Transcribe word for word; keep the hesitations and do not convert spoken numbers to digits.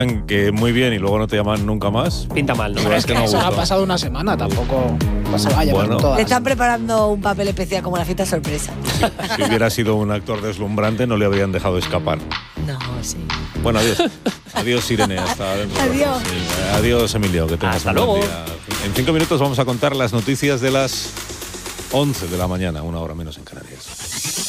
que muy bien y luego no te llaman nunca más. Pinta mal, ¿no? Pero es que, que no eso ha gusta. pasado una semana, tampoco se va a llevar Bueno. todas. Le están preparando un papel especial como la fiesta sorpresa. Si hubiera sido un actor deslumbrante no le habrían dejado escapar. No, sí. Bueno, adiós. Adiós, Irene. Hasta dentro. de Adiós. rato. Sí. Adiós, Emilio. Que tengas Hasta un buen luego. día. En cinco minutos vamos a contar las noticias de las once de la mañana, una hora menos en Canarias.